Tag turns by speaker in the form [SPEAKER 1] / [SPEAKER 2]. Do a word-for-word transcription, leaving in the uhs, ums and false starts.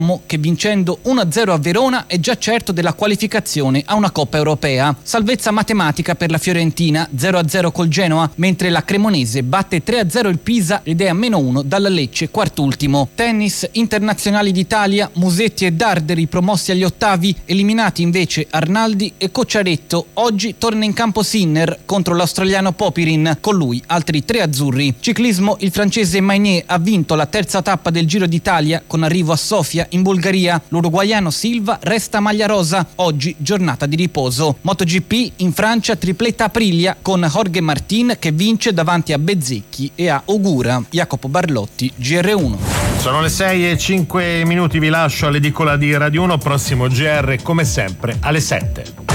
[SPEAKER 1] che vincendo uno a zero a Verona è già certo della qualificazione a una Coppa Europea. Salvezza matematica per la Fiorentina, zero a zero col Genoa, mentre la Cremonese batte tre a zero il Pisa ed è a meno uno dalla Lecce, quartultimo. Tennis, internazionali d'Italia, Musetti e Darderi promossi agli ottavi, eliminati invece Arnaldi e Cocciaretto. Oggi torna in campo Sinner contro l'australiano Popirin, con lui altri tre azzurri. Ciclismo, il francese Maignet ha vinto la terza tappa del Giro d'Italia con arrivo a Sofia in Bulgaria. L'uruguaiano Silva resta maglia rosa, oggi giornata di riposo. MotoGP, in Francia tripletta Aprilia con Jorge Martin che vince davanti a Bezzecchi e a Ogura. Jacopo Barlotti, G R uno.
[SPEAKER 2] Sono le sei e cinque minuti, vi lascio all'edicola di Radio uno, prossimo G R come sempre alle sette.